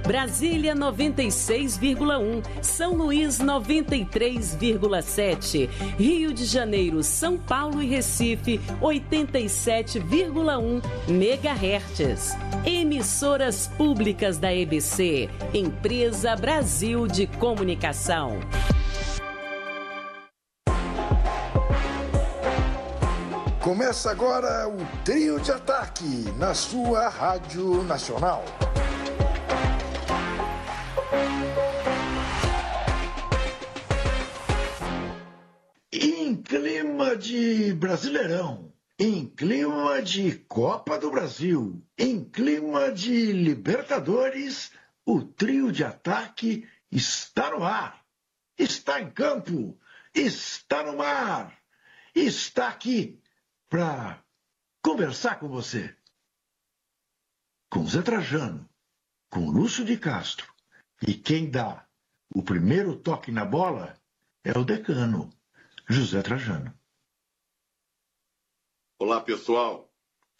Brasília 96,1, São Luís 93,7, Rio de Janeiro, São Paulo e Recife 87,1 MHz. Emissoras públicas da EBC, Empresa Brasil de Comunicação. Começa agora o Trio de Ataque na sua Rádio Nacional. Em clima de Brasileirão, em clima de Copa do Brasil, em clima de Libertadores, o Trio de Ataque está no ar, está em campo, está no mar, está aqui para conversar com você. Com Zé Trajano, com Lúcio de Castro. E quem dá o primeiro toque na bola é o decano, José Trajano. Olá, pessoal.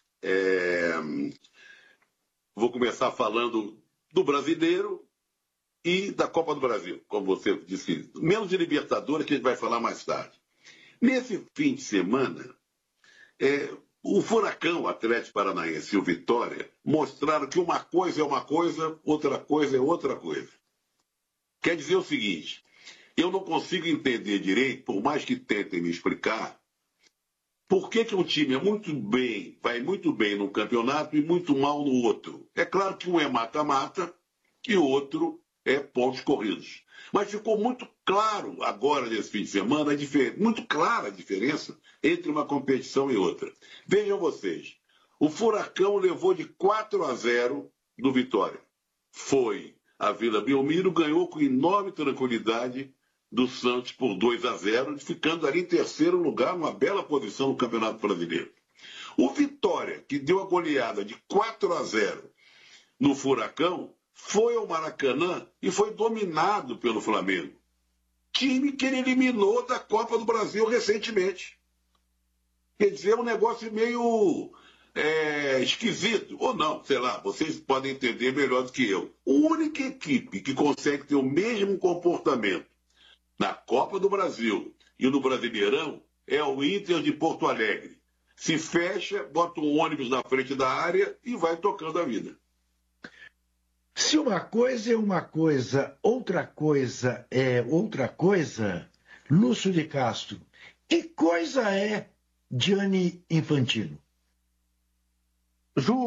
Vou começar falando do brasileiro e da Copa do Brasil, como você disse. Menos de Libertadores, que a gente vai falar mais tarde. Nesse fim de semana, o Furacão, o Atlético Paranaense e o Vitória mostraram que uma coisa é uma coisa, outra coisa é outra coisa. Quer dizer o seguinte, eu não consigo entender direito, por mais que tentem me explicar, por que um time vai muito bem num campeonato e muito mal no outro. É claro que um é mata-mata e o outro é pontos corridos. Mas ficou muito claro agora, nesse fim de semana, muito clara a diferença entre uma competição e outra. Vejam vocês, o Furacão levou de 4-0 do Vitória. Foi a Vila Belmiro, ganhou com enorme tranquilidade do Santos por 2-0, ficando ali em terceiro lugar, uma bela posição no Campeonato Brasileiro. O Vitória, que deu a goleada de 4-0 no Furacão, foi ao Maracanã e foi dominado pelo Flamengo. Time que ele eliminou da Copa do Brasil recentemente. Quer dizer, é um negócio meio esquisito. Ou não, sei lá, vocês podem entender melhor do que eu. A única equipe que consegue ter o mesmo comportamento na Copa do Brasil e no Brasileirão é o Inter de Porto Alegre. Se fecha, bota um ônibus na frente da área e vai tocando a vida. Se uma coisa é uma coisa, outra coisa é outra coisa, Lúcio de Castro, que coisa é Gianni Infantino?